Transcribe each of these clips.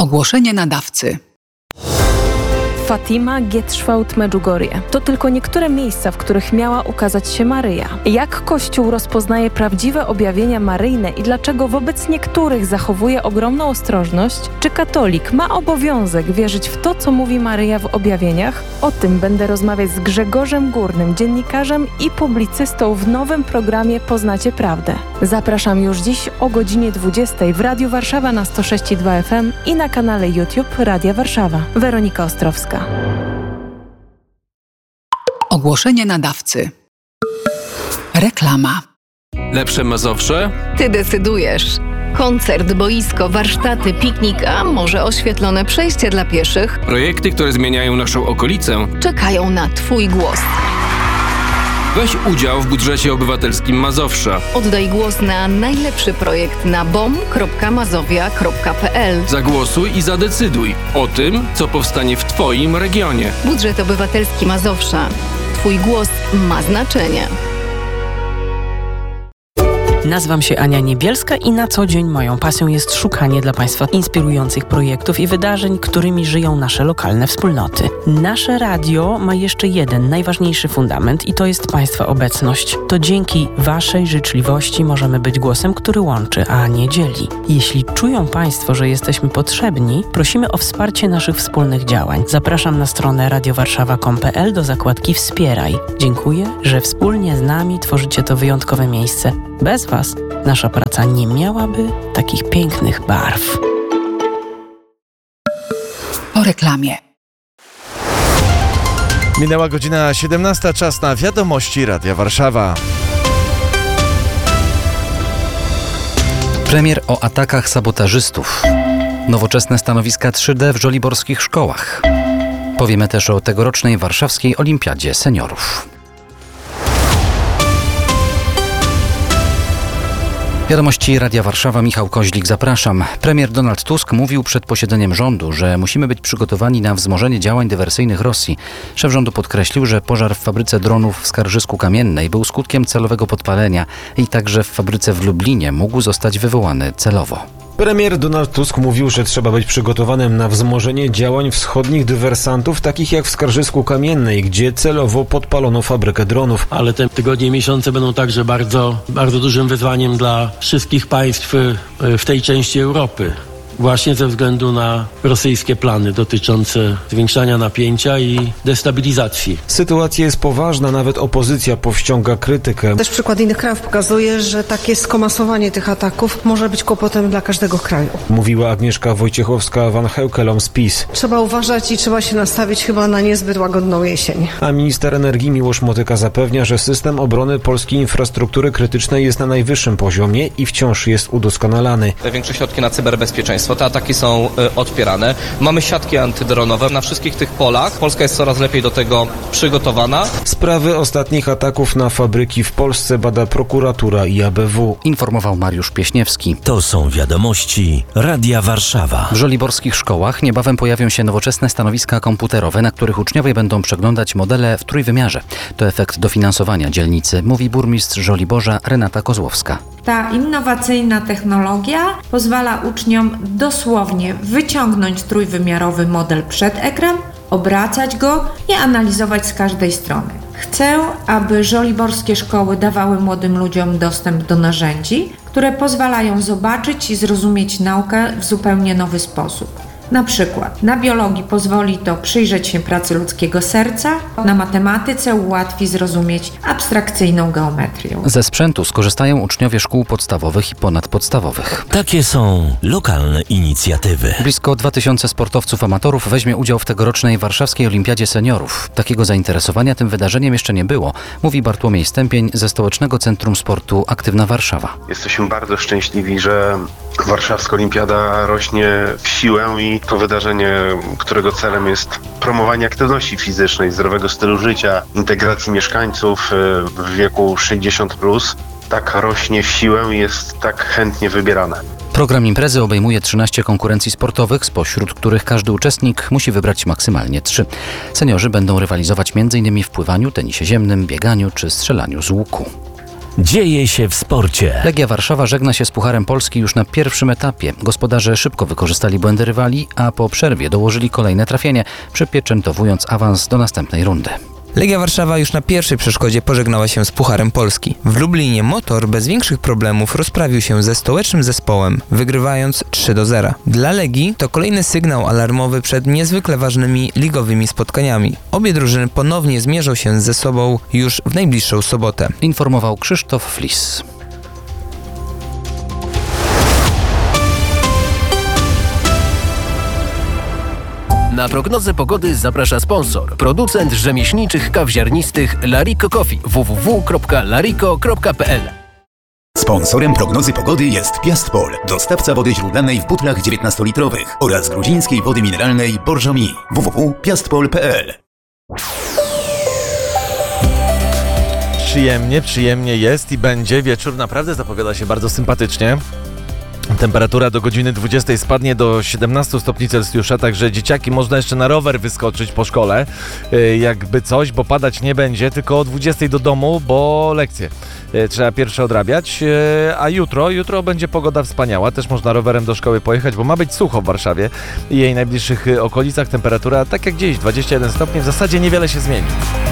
Ogłoszenie nadawcy. Fatima, Gietrzwałt, Medjugorje. To tylko niektóre miejsca, w których miała ukazać się Maryja. Jak Kościół rozpoznaje prawdziwe objawienia maryjne i dlaczego wobec niektórych zachowuje ogromną ostrożność? Czy katolik ma obowiązek wierzyć w to, co mówi Maryja w objawieniach? O tym będę rozmawiać z Grzegorzem Górnym, dziennikarzem i publicystą w nowym programie Poznacie Prawdę. Zapraszam już dziś o godzinie 20 w Radiu Warszawa na 106,2 FM i na kanale YouTube Radia Warszawa. Weronika Ostrowska. Ogłoszenie nadawcy. Reklama. Lepsze Mazowsze? Ty decydujesz. Koncert, boisko, warsztaty, piknik, a może oświetlone przejście dla pieszych? Projekty, które zmieniają naszą okolicę. Czekają na Twój głos. Weź udział w budżecie obywatelskim Mazowsza. Oddaj głos na najlepszy projekt na bom.mazowia.pl. Zagłosuj i zadecyduj o tym, co powstanie w Twoim regionie. Budżet obywatelski Mazowsza. Twój głos ma znaczenie. Nazywam się Ania Niebielska i na co dzień moją pasją jest szukanie dla Państwa inspirujących projektów i wydarzeń, którymi żyją nasze lokalne wspólnoty. Nasze radio ma jeszcze jeden najważniejszy fundament i to jest Państwa obecność. To dzięki Waszej życzliwości możemy być głosem, który łączy, a nie dzieli. Jeśli czują Państwo, że jesteśmy potrzebni, prosimy o wsparcie naszych wspólnych działań. Zapraszam na stronę radiowarszawa.pl do zakładki Wspieraj. Dziękuję, że wspólnie z nami tworzycie to wyjątkowe miejsce. Bez Was nasza praca nie miałaby takich pięknych barw. Po reklamie. Minęła godzina 17, czas na wiadomości Radia Warszawa. Premier o atakach sabotażystów. Nowoczesne stanowiska 3D w żoliborskich szkołach. Powiemy też o tegorocznej warszawskiej Olimpiadzie Seniorów. Wiadomości Radia Warszawa, Michał Koźlik, zapraszam. Premier Donald Tusk mówił przed posiedzeniem rządu, że musimy być przygotowani na wzmożenie działań dywersyjnych Rosji. Szef rządu podkreślił, że pożar w fabryce dronów w Skarżysku Kamiennej był skutkiem celowego podpalenia i także w fabryce w Lublinie mógł zostać wywołany celowo. Premier Donald Tusk mówił, że trzeba być przygotowanym na wzmożenie działań wschodnich dywersantów, takich jak w Skarżysku Kamiennej, gdzie celowo podpalono fabrykę dronów. Ale te tygodnie i miesiące będą także bardzo dużym wyzwaniem dla wszystkich państw w tej części Europy. Właśnie ze względu na rosyjskie plany dotyczące zwiększania napięcia i destabilizacji. Sytuacja jest poważna, nawet opozycja powściąga krytykę. Też przykład innych krajów pokazuje, że takie skomasowanie tych ataków może być kłopotem dla każdego kraju. Mówiła Agnieszka Wojciechowska-Van Heukelom z PiS. Trzeba uważać i trzeba się nastawić chyba na niezbyt łagodną jesień. A minister energii Miłosz Motyka zapewnia, że system obrony polskiej infrastruktury krytycznej jest na najwyższym poziomie i wciąż jest udoskonalany. Większe środki na cyberbezpieczeństwo. Te ataki są odpierane. Mamy siatki antydronowe na wszystkich tych polach. Polska jest coraz lepiej do tego przygotowana. Sprawy ostatnich ataków na fabryki w Polsce bada prokuratura i ABW. Informował Mariusz Pieśniewski. To są wiadomości Radia Warszawa. W żoliborskich szkołach niebawem pojawią się nowoczesne stanowiska komputerowe, na których uczniowie będą przeglądać modele w trójwymiarze. To efekt dofinansowania dzielnicy, mówi burmistrz Żoliborza Renata Kozłowska. Ta innowacyjna technologia pozwala uczniom dosłownie wyciągnąć trójwymiarowy model przed ekran, obracać go i analizować z każdej strony. Chcę, aby żoliborskie szkoły dawały młodym ludziom dostęp do narzędzi, które pozwalają zobaczyć i zrozumieć naukę w zupełnie nowy sposób. Na przykład na biologii pozwoli to przyjrzeć się pracy ludzkiego serca, na matematyce ułatwi zrozumieć abstrakcyjną geometrię. Ze sprzętu skorzystają uczniowie szkół podstawowych i ponadpodstawowych. Takie są lokalne inicjatywy. Blisko 2000 sportowców amatorów weźmie udział w tegorocznej warszawskiej Olimpiadzie Seniorów. Takiego zainteresowania tym wydarzeniem jeszcze nie było, mówi Bartłomiej Stępień ze Stołecznego Centrum Sportu Aktywna Warszawa. Jesteśmy bardzo szczęśliwi, że warszawska Olimpiada rośnie w siłę i to wydarzenie, którego celem jest promowanie aktywności fizycznej, zdrowego stylu życia, integracji mieszkańców w wieku 60+, tak rośnie w siłę i jest tak chętnie wybierane. Program imprezy obejmuje 13 konkurencji sportowych, spośród których każdy uczestnik musi wybrać maksymalnie 3. Seniorzy będą rywalizować m.in. w pływaniu, tenisie ziemnym, bieganiu czy strzelaniu z łuku. Dzieje się w sporcie. Legia Warszawa żegna się z Pucharem Polski już na pierwszym etapie. Gospodarze szybko wykorzystali błędy rywali, a po przerwie dołożyli kolejne trafienie, przypieczętowując awans do następnej rundy. Legia Warszawa już na pierwszej przeszkodzie pożegnała się z Pucharem Polski. W Lublinie Motor bez większych problemów rozprawił się ze stołecznym zespołem, wygrywając 3-0. Dla Legii to kolejny sygnał alarmowy przed niezwykle ważnymi ligowymi spotkaniami. Obie drużyny ponownie zmierzą się ze sobą już w najbliższą sobotę. Informował Krzysztof Flis. Na prognozę pogody zaprasza sponsor, producent rzemieślniczych kaw ziarnistych Lariko Coffee www.lariko.pl. Sponsorem prognozy pogody jest Piastpol, dostawca wody źródlanej w butlach 19-litrowych oraz gruzińskiej wody mineralnej Borjomi www.piastpol.pl. Przyjemnie jest i będzie. Wieczór naprawdę zapowiada się bardzo sympatycznie. Temperatura do godziny 20 spadnie do 17 stopni Celsjusza, także dzieciaki można jeszcze na rower wyskoczyć po szkole, jakby coś, bo padać nie będzie, tylko o 20 do domu, bo lekcje trzeba pierwsze odrabiać, a jutro będzie pogoda wspaniała, też można rowerem do szkoły pojechać, bo ma być sucho w Warszawie i jej najbliższych okolicach. Temperatura tak jak dziś, 21 stopni, w zasadzie niewiele się zmieni.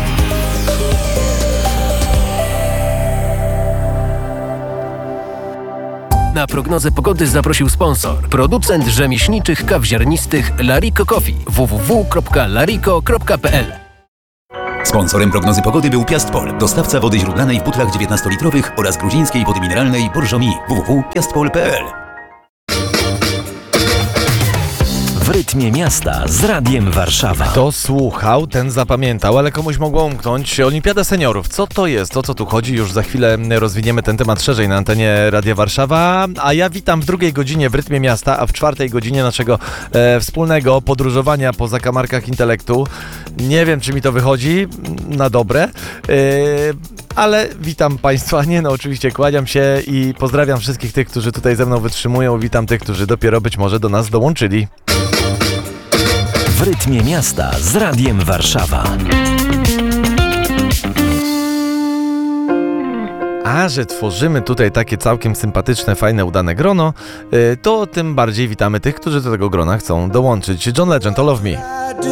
Na prognozę pogody zaprosił sponsor, producent rzemieślniczych kaw ziarnistych Lariko Coffee www.lariko.pl. Sponsorem prognozy pogody był Piastpol, dostawca wody źródlanej w butlach 19-litrowych oraz gruzińskiej wody mineralnej Borjomi www.piastpol.pl. W rytmie miasta z Radiem Warszawa. Kto słuchał, ten zapamiętał, ale komuś mogło umknąć. Olimpiada seniorów. Co to jest? O co tu chodzi? Już za chwilę rozwiniemy ten temat szerzej na antenie Radia Warszawa. A ja witam w drugiej godzinie w rytmie miasta, a w czwartej godzinie naszego wspólnego podróżowania po zakamarkach intelektu. Nie wiem, czy mi to wychodzi na dobre, ale witam Państwa. Oczywiście kłaniam się i pozdrawiam wszystkich tych, którzy tutaj ze mną wytrzymują. Witam tych, którzy dopiero być może do nas dołączyli. W rytmie miasta z Radiem Warszawa. A że tworzymy tutaj takie całkiem sympatyczne, fajne, udane grono, to tym bardziej witamy tych, którzy do tego grona chcą dołączyć. John Legend, All of Me.